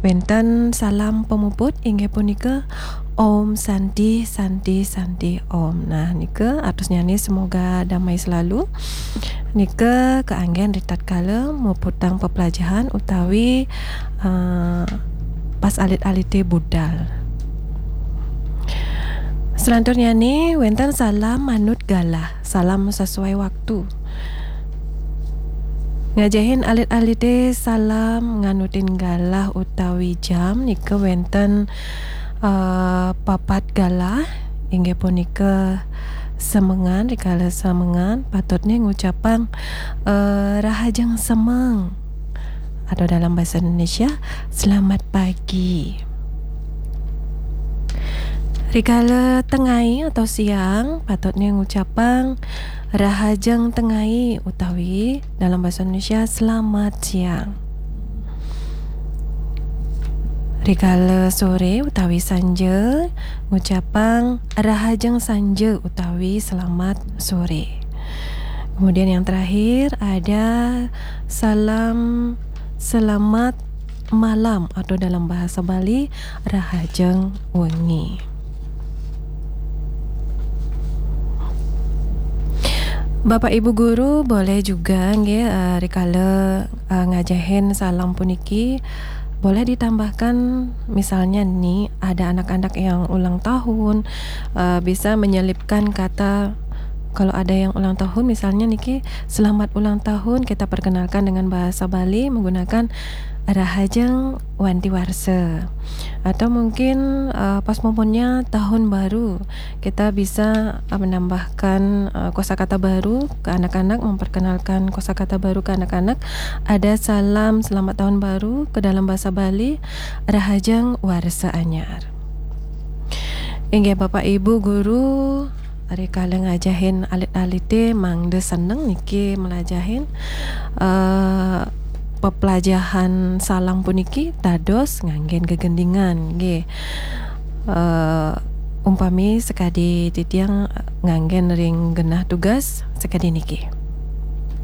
Wenten salam pemuput inggih punika Om Santi Santi Santi Om. Nah nika atus nyanyi semoga damai selalu. Nika keanggen ritat kala muputang pepelajaran utawi pas alit-alite budal. Selanjutnya nih wenten salam manut galah, salam sesuai waktu. Ngajahin alit-alite salam nganutin galah utawi jam nika wenten papat galah inggih punika semengan rikala semengan patutnya ngucapang rahajeng semeng atau dalam bahasa Indonesia selamat pagi. Rikala tengai atau siang patutnya ngucapang rahajeng tengai utawi dalam bahasa Indonesia selamat siang. Rikala sore utawi sanje ngucapang rahajeng sanje utawi selamat sore. Kemudian yang terakhir ada salam selamat malam atau dalam bahasa Bali rahajeng wengi. Bapak Ibu guru boleh juga nggih rikala ngajahin salam puniki boleh ditambahkan misalnya nih ada anak-anak yang ulang tahun bisa menyelipkan kata kalau ada yang ulang tahun misalnya niki selamat ulang tahun kita perkenalkan dengan bahasa Bali menggunakan rahajeng wanti warsa atau mungkin pas momennya tahun baru kita bisa menambahkan kosakata baru ke anak-anak, memperkenalkan kosakata baru ke anak-anak. Ada salam selamat tahun baru ke dalam bahasa Bali rahajeng warsa anyar. Inggih Bapak Ibu guru rikala ngajahin alit-alite mangde seneng niki melajahin pepelajaran salam puniki dados nganggen gegendingan nggih. Umpami sekadi titiang nganggen ring genah tugas sekadi niki.